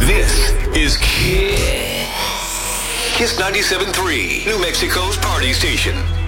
This is Kiss 97.3, New Mexico's party station.